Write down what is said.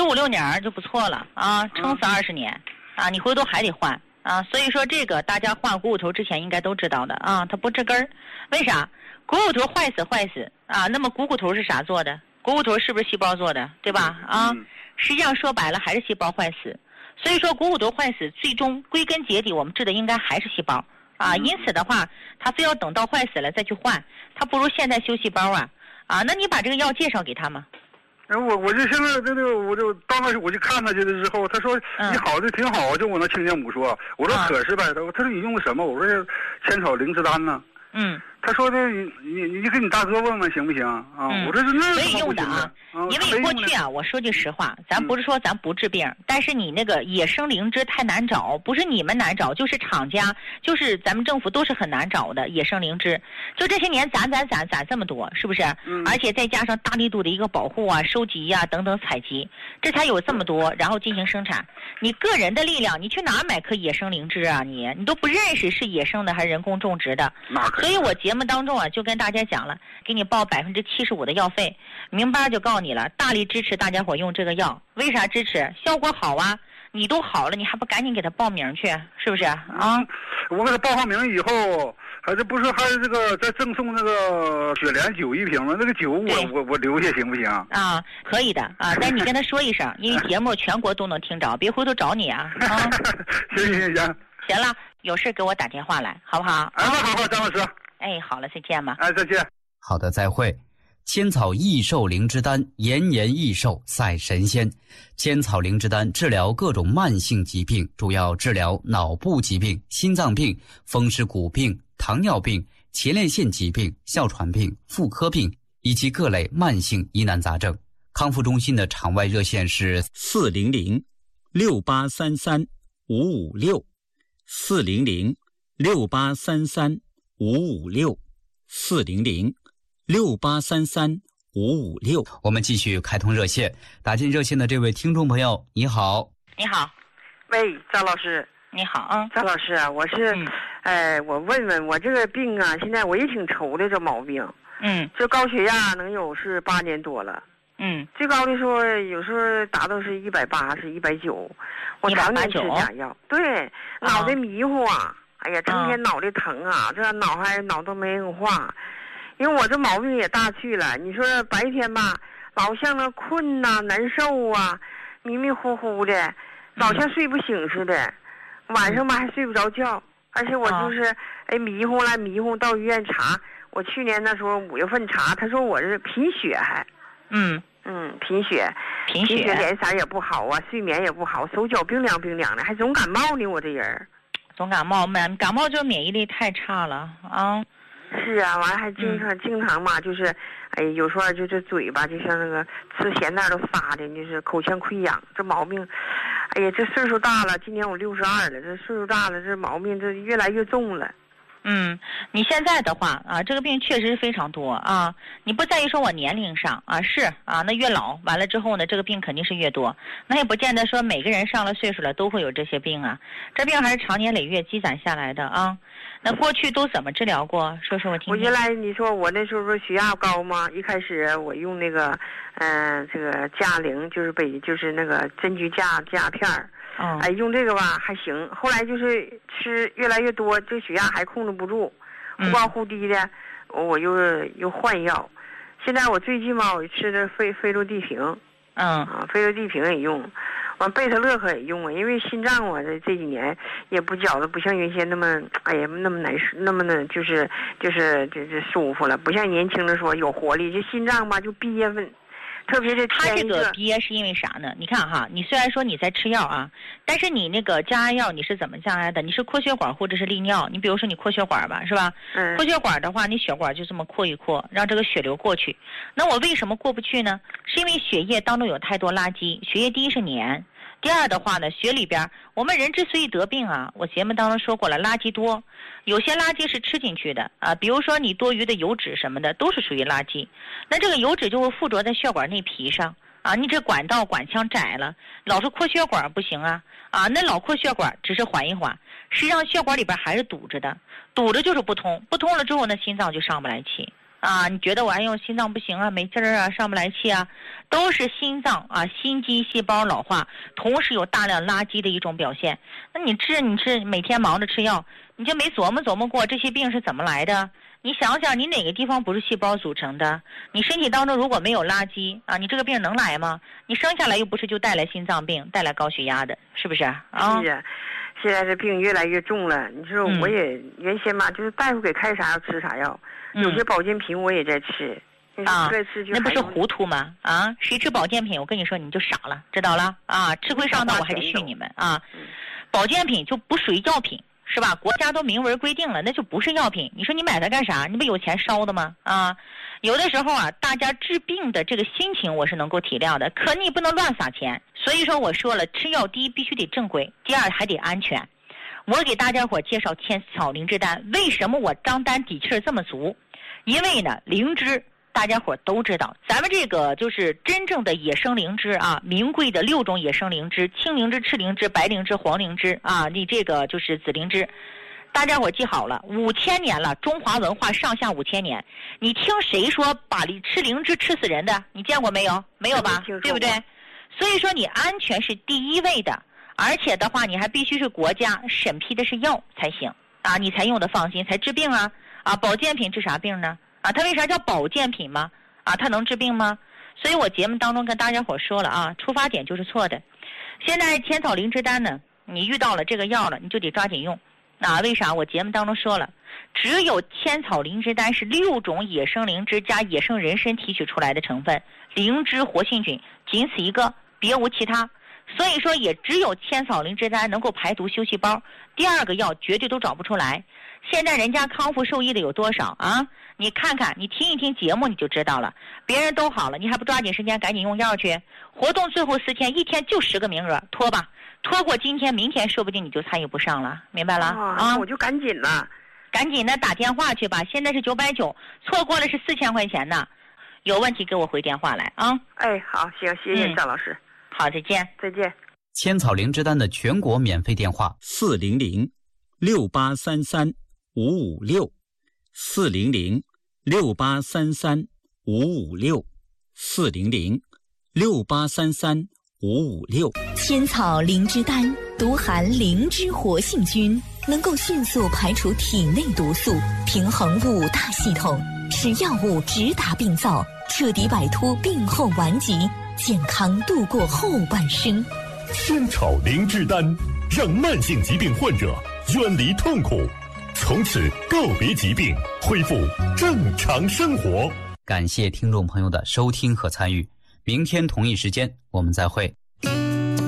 15-16年就不错了啊，撑死20年啊，你回头还得换啊。所以说这个大家换股骨头之前应该都知道的啊，它不治根儿。为啥？股骨头坏死啊，那么股骨头是啥做的？股骨头是不是细胞做的，对吧？啊，实际上说白了还是细胞坏死。所以说股骨头坏死，最终归根结底我们治的应该还是细胞啊。因此的话，他非要等到坏死了再去换，他不如现在修细胞啊。啊，那你把这个药介绍给他吗？ 我就现在我就刚开始我就看他去了之后，他说你好的挺好，就我那亲家母说，我说可是呗，他说你用的什么？我说千草灵芝丹呢。他说的你跟你大哥问问行不行啊？我说那可以用的啊，因为过去啊，我说句实话，咱不是说咱不治病，但是你那个野生灵芝太难找，不是你们难找，就是厂家，就是咱们政府都是很难找的野生灵芝。就这些年攒这么多，是不是？而且再加上大力度的一个保护啊、收集啊等等采集，这才有这么多，然后进行生产。你个人的力量，你去哪买棵野生灵芝啊？你都不认识是野生的还是人工种植的，所以我节目当中啊就跟大家讲了，给你报75%的药费，明白就告诉你了，大力支持大家伙用这个药。为啥支持？效果好啊，你都好了，你还不赶紧给他报名去，是不是啊？ 我给他报上名以后，还这不是还这个再赠送那个雪莲酒1瓶吗？那个酒我留下行不行啊？可以的啊，但你跟他说一声，因为节目全国都能听着，别回头找你啊。 行。 行了，有事给我打电话来，好不好？ 好，张老师。 哎，好了，再见吧。 再见。 好的，再会。千草益寿灵芝丹，延年益寿赛神仙。千草灵芝丹治疗各种慢性疾病，主要治疗脑部疾病、心脏病、风湿骨病、糖尿病、前列腺疾病、哮喘病、妇科病以及各类慢性疑难杂症。康复中心的场外热线是400-683-556，400-683-556。我们继续开通热线，打进热线的这位听众朋友，你好。 你好。 喂，张老师。 你好。 张老师啊，我是，我问问我这个病啊，现在我也挺愁的，这毛病。这高血压能有是8年多了。最高的时候有时候达到是180、190，我常年吃假药。对，脑袋迷糊啊。哎呀，成天脑袋疼啊，这脑都没硬化，因为我这毛病也大去了。你说白天吧，老像那困呐、难受啊，迷迷糊糊的，老像睡不醒似的。晚上吧还睡不着觉，而且我就是迷糊到医院查。我去年那时候5月份查，他说我是贫血还。贫血脸色也不好啊，睡眠也不好，手脚冰凉的，还总感冒呢。我这人。 总感冒就是免疫力太差了啊。 是啊，完了还经常嘛，就是有时候就这嘴巴就像那个吃咸蛋都发的，就是口腔溃疡，这毛病。哎呀，这岁数大了，今年我62了，这岁数大了，这毛病这越来越重了。 你现在的话啊，这个病确实非常多啊。你不在于说我年龄上啊，是啊，那越老完了之后呢，这个病肯定是越多。那也不见得说每个人上了岁数了都会有这些病啊，这病还是长年累月积攒下来的啊。那过去都怎么治疗过？说说我听听。 我原来你说我那时候血压高嘛，一开始我用那个这个佳灵，就是那个针菊佳片儿。用这个吧还行，后来就是吃越来越多，这血压还控制不住，忽高忽低的，我又换药。现在我最近嘛，我吃的菲洛地平，菲洛地平也用，完贝塔乐可也用啊，因为心脏我这几年也不觉得不像原先那么那么难受，那么的就是舒服了，不像年轻的时候有活力，这心脏吧就憋闷。特别是他这个憋是因为啥呢？你看哈，你虽然说你在吃药啊，但是你那个降压药你是怎么降压的？你是扩血管或者是利尿？你比如说你扩血管吧，是吧？扩血管的话，你血管就这么扩一扩，让这个血流过去。那我为什么过不去呢？是因为血液当中有太多垃圾，血液第一是黏。第二的话呢，血里边我们人之所以得病啊，我节目当中说过了，垃圾多，有些垃圾是吃进去的啊，比如说你多余的油脂什么的都是属于垃圾，那这个油脂就会附着在血管内皮上啊，你这管腔窄了，老是扩血管不行啊，那老扩血管只是缓一缓，实际上血管里边还是堵着的，堵着就是不通了之后呢，心脏就上不来气啊，你觉得我还用心脏不行啊，没劲儿啊，上不来气啊，都是心脏啊心肌细胞老化，同时有大量垃圾的一种表现。那你每天忙着吃药，你就没琢磨过这些病是怎么来的？你想想，你哪个地方不是细胞组成的？你身体当中如果没有垃圾啊，你这个病能来吗？你生下来又不是就带来心脏病、带来高血压的，是不是啊？ 是。现在这病越来越重了，你说我也原先嘛，就是大夫给开啥药吃啥药，有些保健品我也在吃。 啊，那不是糊涂吗？啊，谁吃保健品？我跟你说，你就傻了，知道了啊？吃亏上当，我还得训你们啊！保健品就不属于药品，是吧？国家都明文规定了，那就不是药品。你说你买它干啥？你不有钱烧的吗？啊，有的时候啊，大家治病的这个心情我是能够体谅的，可你不能乱撒钱。所以说我说了，吃药第一必须得正规，第二还得安全。我给大家伙介绍千草灵芝丹，为什么我张丹底气这么足？因为呢，灵芝大家伙都知道，咱们这个就是真正的野生灵芝啊，名贵的6种野生灵芝：青灵芝、赤灵芝、白灵芝、黄灵芝啊，你这个就是紫灵芝。大家伙记好了，5000年了，中华文化上下5000年。你听谁说把吃灵芝吃死人的？你见过没有？没有吧？对不对？所以说你安全是第一位的，而且的话，你还必须是国家审批的是药才行啊，你才用得放心，才治病啊！啊，保健品治啥病呢？啊，它为啥叫保健品吗？啊，它能治病吗？所以我节目当中跟大家伙说了啊，出发点就是错的。现在千草灵芝丹呢，你遇到了这个药了，你就得抓紧用。啊，为啥？我节目当中说了，只有千草灵芝丹是6种野生灵芝加野生人参提取出来的成分，灵芝活性菌仅此一个，别无其他。所以说，也只有千草灵芝丹能够排毒修细胞，第二个药绝对都找不出来。现在人家康复受益的有多少啊？你看看，你听一听节目你就知道了。别人都好了，你还不抓紧时间赶紧用药去？活动最后4天，一天就10个名额，拖吧，拖过今天，明天说不定你就参与不上了，明白了？ 啊，我就赶紧了， 赶紧的打电话去吧。现在是990，错过了是4000块钱呢。有问题给我回电话来啊。 哎，好，行，谢谢张老师。 好，再见。 再见。 千草灵芝丹的全国免费电话 400-683-556，400-683-556。千草灵芝丹独含灵芝活性菌，能够迅速排除体内毒素，平衡5大系统，使药物直达病灶，彻底摆脱病后顽疾，健康度过后半生。 千草灵芝丹让慢性疾病患者远离痛苦，从此告别疾病，恢复正常生活。 感谢听众朋友的收听和参与，明天同一时间我们再会。